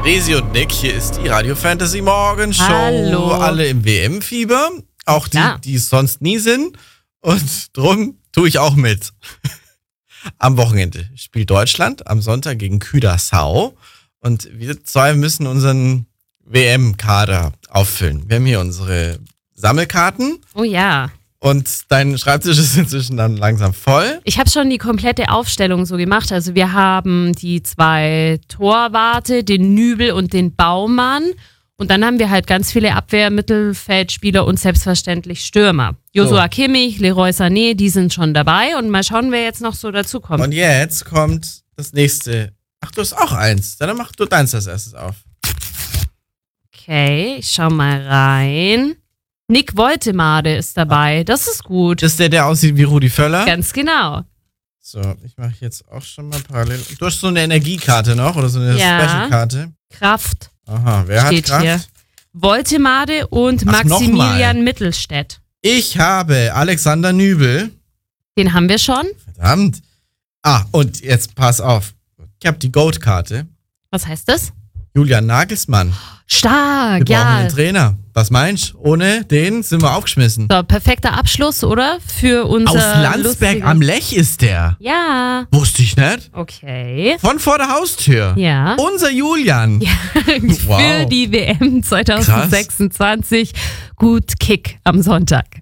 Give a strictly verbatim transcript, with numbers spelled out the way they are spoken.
Resi und Nick, hier ist die Radio Fantasy Morgenshow. Hallo. Alle im W M-Fieber, auch die, Ja. die es sonst nie sind. Und drum tue ich auch mit. Am Wochenende spielt Deutschland, am Sonntag gegen Curaçao. Und wir zwei müssen unseren W M-Kader auffüllen. Wir haben hier unsere Sammelkarten. Oh ja. Und dein Schreibtisch ist inzwischen dann langsam voll. Ich habe schon die komplette Aufstellung so gemacht. Also wir haben die zwei Torwarte, den Nübel und den Baumann. Und dann haben wir halt ganz viele Abwehr-, Mittelfeldspieler und selbstverständlich Stürmer. Joshua So. Kimmich, Leroy Sané, die sind schon dabei. Und mal schauen, wer jetzt noch so dazukommt. Und jetzt kommt das nächste. Ach, du hast auch eins. Dann mach du deins als erstes auf. Okay, ich schau mal rein. Nick Woltemade ist dabei. Das ist gut. Das ist der, der aussieht wie Rudi Völler. Ganz genau. So, ich mache jetzt auch schon mal parallel. Du hast so eine Energiekarte noch oder so eine Ja. Special-Karte. Kraft Aha, wer steht hat Kraft? hier. Woltemade und Ach, Maximilian noch Mittelstädt. Ich habe Alexander Nübel. Den haben wir schon. Verdammt. Ah, und jetzt pass auf. Ich habe die Goat-Karte. Was heißt das? Julian Nagelsmann. Stark, Wir brauchen ja. einen Trainer. Was meinst du? Ohne den sind wir aufgeschmissen. So, perfekter Abschluss, oder? Für unser Aus Landsberg lustiges- am Lech ist der. Ja, Wusste ich nicht. okay. Von vor der Haustür. Ja. Unser Julian. Für Wow. die W M zwanzig sechsundzwanzig. Gut Kick am Sonntag.